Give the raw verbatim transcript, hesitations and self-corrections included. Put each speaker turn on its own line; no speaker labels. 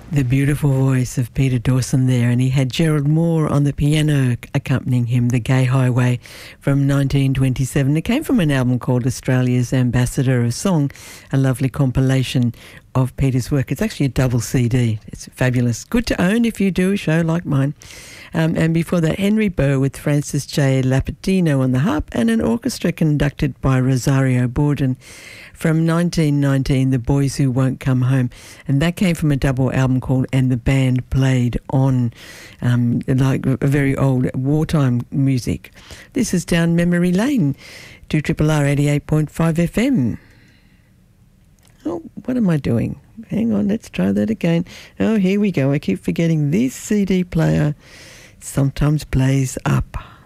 The beautiful voice of Peter Dawson there, and he had Gerald Moore on the piano accompanying him, The Gay Highway from nineteen twenty-seven. It came from an album called Australia's Ambassador of Song, a lovely compilation of Peter's work. It's actually a double C D. It's fabulous. Good to own if you do a show like mine. Um, and before that, Henry Burr with Francis J. Lapatino on the harp and an orchestra conducted by Rosario Borden from nineteen nineteen, The Boys Who Won't Come Home. And that came from a double album called And the Band Played On, um, like a very old wartime music. This is Down Memory Lane, two R R R eighty-eight point five F M. Oh, what am I doing? Hang on, let's try that again. Oh, here we go. I keep forgetting this C D player sometimes plays up.